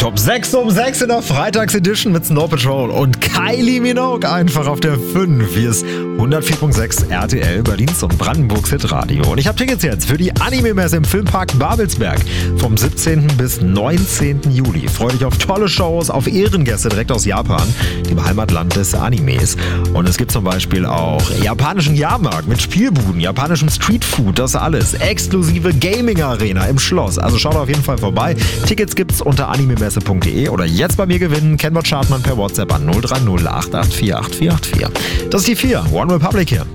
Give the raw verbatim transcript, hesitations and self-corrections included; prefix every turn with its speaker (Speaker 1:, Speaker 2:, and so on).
Speaker 1: Top sechs um sechs in der Freitagsedition mit Snow Patrol und Kylie Minogue einfach auf der fünf. Hier ist hundertvier Komma sechs R T L, Berlins und Brandenburgs Hitradio. Und ich habe Tickets jetzt für die Anime-Messe im Filmpark Babelsberg vom siebzehnten bis neunzehnten Juli. Freue dich auf tolle Shows, auf Ehrengäste direkt aus Japan, dem Heimatland des Animes. Und es gibt zum Beispiel auch japanischen Jahrmarkt mit Spielbuden, japanischem Streetfood, das alles. Exklusive Gaming-Arena im Schloss. Also schaut auf jeden Fall vorbei. Tickets gibt's unter animemesse punkt de oder jetzt bei mir gewinnen. Kennwort Schartmann per WhatsApp an null drei null acht acht vier acht vier acht vier. Das ist die vier. One Republic hier.